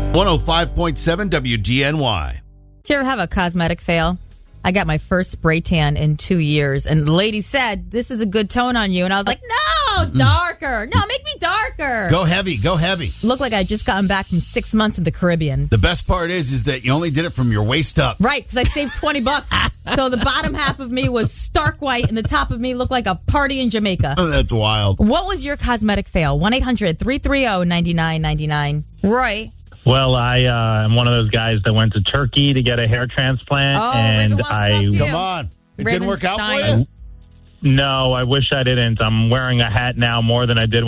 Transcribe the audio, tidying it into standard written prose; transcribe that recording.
105.7 WGNY. Do you ever have a cosmetic fail? I got my first spray tan in 2 years, and the lady said, "This is a good tone on you." And I was like, no, darker. No, make me darker. Go heavy. Go heavy. Looked like I just gotten back from 6 months in the Caribbean. The best part is that you only did it from your waist up. Right, because I saved $20. So the bottom half of me was stark white, and the top of me looked like a party in Jamaica. Oh, that's wild. What was your cosmetic fail? 1-800-330-9999. Roy. Well, I am one of those guys that went to Turkey to get a hair transplant, Oh, and Raven wants to talk to you. Come on. It didn't work out for Ravenstein. you? No, I wish I didn't. I'm wearing a hat now more than I did when